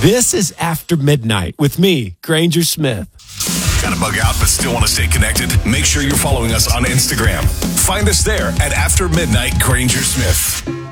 This is After Midnight with me, Granger Smith. Got to bug out but still want to stay connected? Make sure you're following us on Instagram. Find us there at After Midnight Granger Smith.